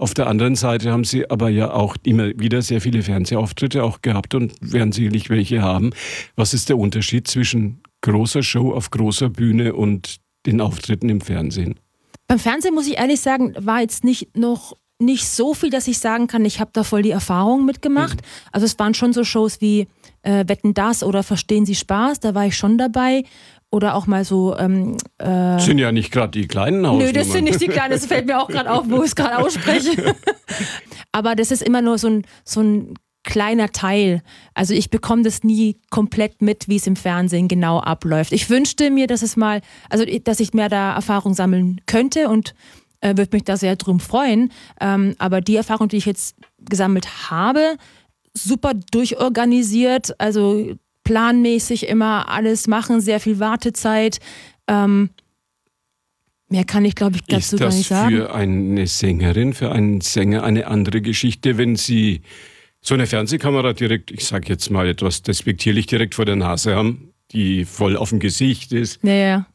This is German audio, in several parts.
Auf der anderen Seite haben Sie aber ja auch immer wieder sehr viele Fernsehauftritte auch gehabt und werden sicherlich welche haben. Was ist der Unterschied zwischen großer Show auf großer Bühne und den Auftritten im Fernsehen? Beim Fernsehen, muss ich ehrlich sagen, war jetzt nicht so viel, dass ich sagen kann, ich habe da voll die Erfahrung mitgemacht. Also es waren schon so Shows wie Wetten, das oder Verstehen Sie Spaß, da war ich schon dabei. Oder auch mal so... sind ja nicht gerade die kleinen Hausnummern. Nö, das sind nicht die kleinen, das fällt mir auch gerade auf, wo ich es gerade ausspreche. Aber das ist immer nur so ein kleiner Teil. Also ich bekomme das nie komplett mit, wie es im Fernsehen genau abläuft. Ich wünschte mir, dass ich mehr da Erfahrung sammeln könnte und würde mich da sehr drum freuen. Aber die Erfahrung, die ich jetzt gesammelt habe, super durchorganisiert, also planmäßig immer alles machen, sehr viel Wartezeit. Mehr kann ich, glaube ich, dazu gar nicht sagen. Ist das für eine Sängerin, für einen Sänger eine andere Geschichte, wenn Sie so eine Fernsehkamera direkt, ich sage jetzt mal etwas despektierlich, direkt vor der Nase haben, die voll auf dem Gesicht ist? Ja.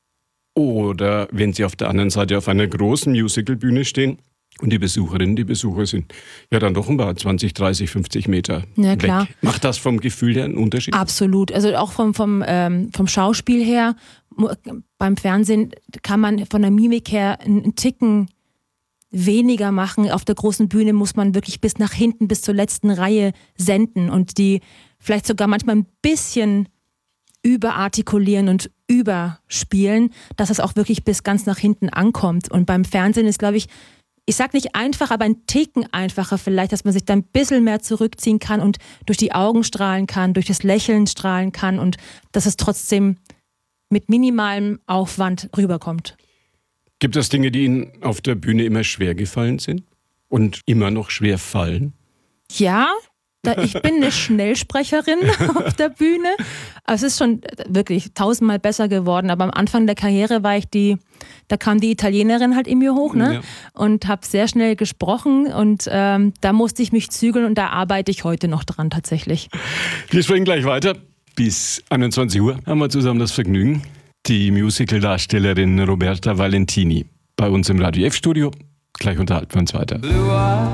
Oder wenn Sie auf der anderen Seite auf einer großen Musicalbühne stehen und die Besucherinnen, die Besucher sind ja dann doch ein paar 20, 30, 50 Meter ja, klar. weg. Macht das vom Gefühl her einen Unterschied? Absolut. Also auch vom Schauspiel her, beim Fernsehen kann man von der Mimik her einen Ticken weniger machen. Auf der großen Bühne muss man wirklich bis nach hinten, bis zur letzten Reihe senden und die vielleicht sogar manchmal ein bisschen überartikulieren und überspielen, dass es auch wirklich bis ganz nach hinten ankommt. Und beim Fernsehen ist, glaube ich sag nicht einfach, aber ein Ticken einfacher vielleicht, dass man sich da ein bisschen mehr zurückziehen kann und durch die Augen strahlen kann, durch das Lächeln strahlen kann und dass es trotzdem mit minimalem Aufwand rüberkommt. Gibt es Dinge, die Ihnen auf der Bühne immer schwer gefallen sind und immer noch schwer fallen? Ja, ich bin eine Schnellsprecherin auf der Bühne. Also es ist schon wirklich 1000-mal besser geworden, aber am Anfang der Karriere da kam die Italienerin halt in mir hoch, ne? Ja. Und habe sehr schnell gesprochen und da musste ich mich zügeln und da arbeite ich heute noch dran tatsächlich. Wir sprechen gleich weiter. Bis 21 Uhr haben wir zusammen das Vergnügen. Die Musical-Darstellerin Roberta Valentini bei uns im Radio F-Studio. Gleich unterhalten wir uns weiter.